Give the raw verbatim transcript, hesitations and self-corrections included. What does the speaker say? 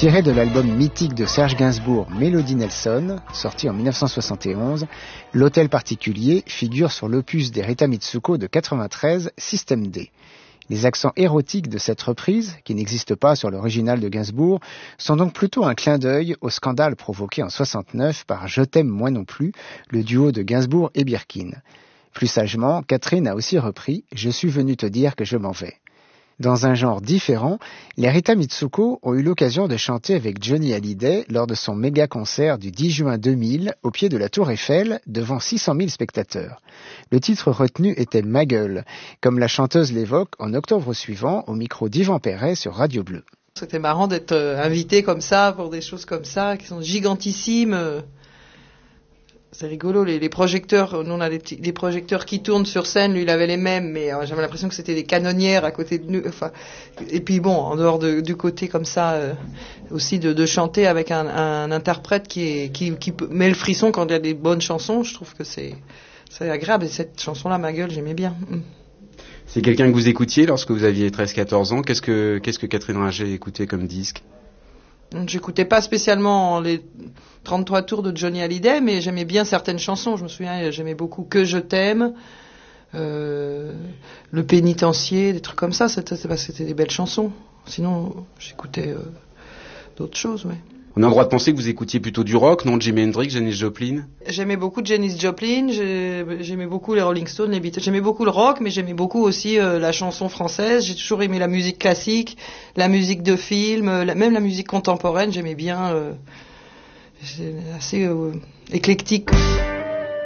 Tiré de l'album mythique de Serge Gainsbourg, Melody Nelson, sorti en dix-neuf cent soixante et onze, L'Hôtel particulier figure sur l'opus d'Erita Mitsuko de quatre-vingt-treize, Système D. Les accents érotiques de cette reprise, qui n'existe pas sur l'original de Gainsbourg, sont donc plutôt un clin d'œil au scandale provoqué en soixante-neuf par Je t'aime moi non plus, le duo de Gainsbourg et Birkin. Plus sagement, Catherine a aussi repris « Je suis venu te dire que je m'en vais ». Dans un genre différent, les Rita Mitsuko ont eu l'occasion de chanter avec Johnny Hallyday lors de son méga concert du dix juin deux mille au pied de la Tour Eiffel devant six cent mille spectateurs. Le titre retenu était Ma gueule, comme la chanteuse l'évoque en octobre suivant au micro d'Yvan Perret sur Radio Bleu. C'était marrant d'être invité comme ça pour des choses comme ça qui sont gigantissimes. C'est rigolo, les, les projecteurs, nous on a des, petits, des projecteurs qui tournent sur scène, lui il avait les mêmes, mais euh, j'avais l'impression que c'était des canonnières à côté de nous. Enfin, et puis bon, en dehors de, du côté comme ça, euh, aussi de, de chanter avec un, un interprète qui, est, qui, qui met le frisson quand il y a des bonnes chansons, je trouve que c'est, c'est agréable. Et cette chanson-là, Ma gueule, j'aimais bien. C'est quelqu'un que vous écoutiez lorsque vous aviez treize quatorze ans. Qu'est-ce que, qu'est-ce que Catherine Ringer écoutait comme disque ? J'écoutais pas spécialement les trente-trois tours de Johnny Hallyday, mais j'aimais bien certaines chansons. Je me souviens, j'aimais beaucoup Que je t'aime, euh, Le pénitencier, des trucs comme ça. C'était, c'était des belles chansons. Sinon, j'écoutais euh, d'autres choses, ouais. On a le droit de penser que vous écoutiez plutôt du rock, non? Jimi Hendrix, Janis Joplin? J'aimais beaucoup Janis Joplin, j'aimais beaucoup les Rolling Stones, les Beatles. J'aimais beaucoup le rock, mais j'aimais beaucoup aussi euh, la chanson française. J'ai toujours aimé la musique classique, la musique de film, la, même la musique contemporaine. J'aimais bien. Euh, c'est assez euh, éclectique.